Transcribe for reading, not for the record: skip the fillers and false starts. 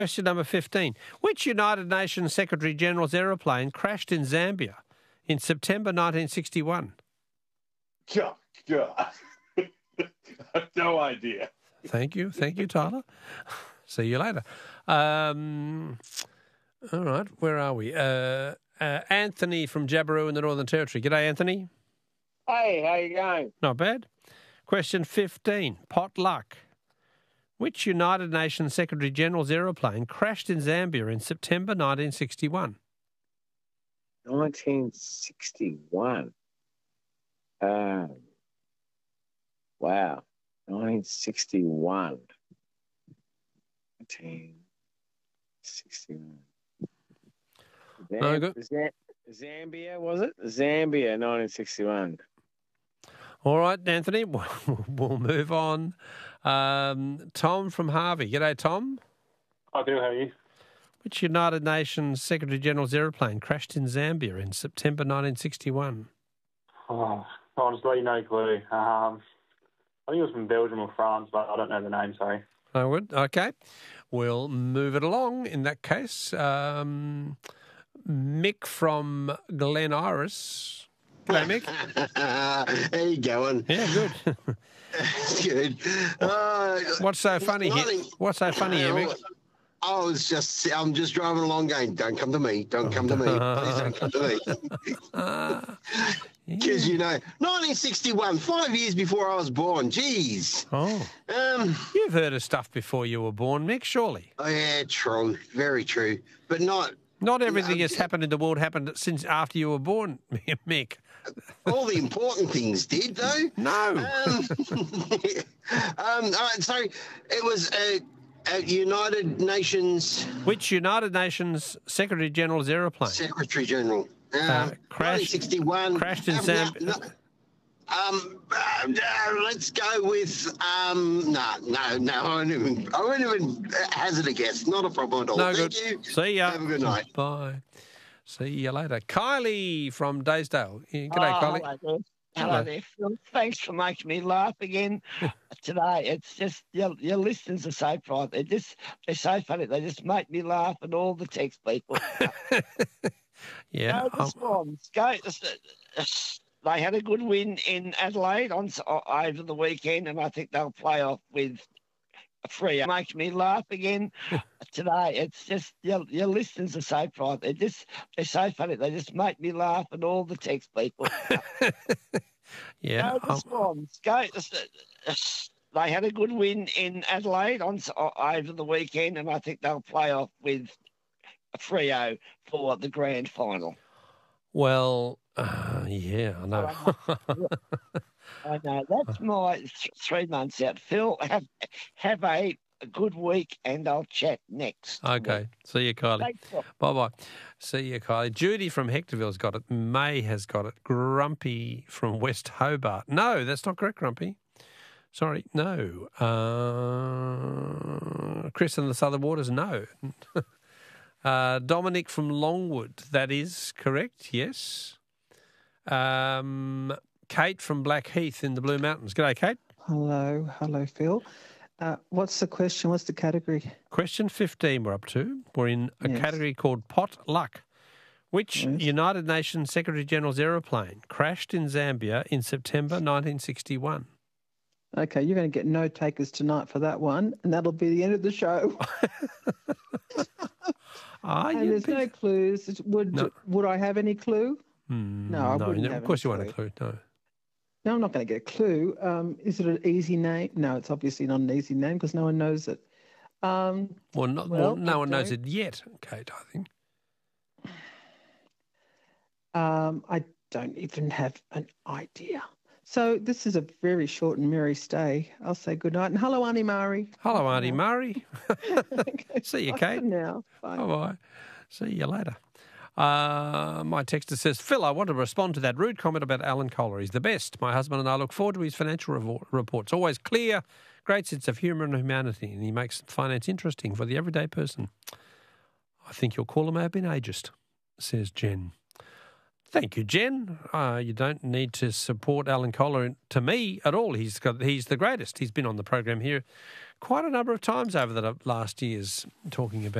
Question number 15. Which United Nations Secretary-General's aeroplane crashed in Zambia in September 1961? God. I have no idea. Thank you, Tyler. See you later. All right, where are we? Anthony from Jabiru in the Northern Territory. G'day, Anthony. Hey, how you going? Not bad. Question 15. Potluck. Which United Nations Secretary-General's aeroplane crashed in Zambia in September 1961? 1961. Wow. 1961. 1961. No good. Zambia, was it? Zambia, 1961. All right, Anthony, we'll move on. Tom from Harvey. G'day, Tom. I do, how are you? Which United Nations Secretary-General's aeroplane crashed in Zambia in September 1961? Oh, honestly, no clue. I think it was from Belgium or France, but I don't know the name, sorry. I would. Okay. We'll move it along in that case. Mick from Glen Iris. G'day, Mick. How you going? Yeah, good. Good. What's so funny here? What's so funny here, Mick? I'm just driving along going, don't come to me, don't come to me, please don't come to me. Because, 1961, 5 years before I was born, geez. Oh. You've heard of stuff before you were born, Mick, surely? Oh, yeah, true, very true. But not everything that's happened in the world happened since after you were born, Mick. All the important things did, though. No. All right, so it was a United Nations... Which United Nations Secretary-General's aeroplane? Secretary-General. Crashed 1961. Crashed in Zambia. Let's go with no. I wouldn't even hazard a guess. Not a problem at all. No Thank good. you. See ya. Have a good night. Bye. See you later. Kylie from Daysdale. G'day, Kylie. Hello there, Phil. Thanks for making me laugh again today. It's just your listeners are so private. They're so funny. They just make me laugh, and all the text people. Yeah. Go the Swans. Go. They had a good win in Adelaide over the weekend, and I think they'll play off with a free. Makes me laugh again today. It's just your listeners are so private. They're so funny. They just make me laugh, and all the text people. Yeah. Go the Swans. Go. They had a good win in Adelaide over the weekend, and I think they'll play off with a Freo for the grand final. Well, yeah, I know. I know. That's my 3 months out. Phil, have a good week, and I'll chat next. Okay. See you, Kylie. Thanks, Phil. Bye-bye. See you, Kylie. Judy from Hectorville's got it. May has got it. Grumpy from West Hobart. No, that's not correct, Grumpy. Sorry, no. Chris in the Southern Waters, no. Dominic from Longwood, that is correct, yes. Kate from Blackheath in the Blue Mountains. G'day, Kate. Hello, Phil. What's the question? What's the category? Question 15 we're up to. We're in a category called Potluck. Which United Nations Secretary-General's aeroplane crashed in Zambia in September 1961? Okay, you're going to get no takers tonight for that one, and that'll be the end of the show. And there's no clues. Would I have any clue? No, I wouldn't have. Of course you won't have a clue, no. No, I'm not going to get a clue. Is it an easy name? No, it's obviously not an easy name because no one knows it. No one knows it yet, Kate, I think. I don't even have an idea. So this is a very short and merry stay. I'll say good night. And hello, Auntie Mari. Hello, Auntie Mari. Okay, See you, bye Kate. for now. Bye. Bye-bye. See you later. My texter says, Phil, I want to respond to that rude comment about Alan Kohler. He's the best. My husband and I look forward to his financial reports. Always clear, great sense of humour and humanity, and he makes finance interesting for the everyday person. I think your caller may have been ageist, says Jen. Thank you, Jen. You don't need to support Alan Kohler to me at all. He's the greatest. He's been on the program here quite a number of times over the last years talking about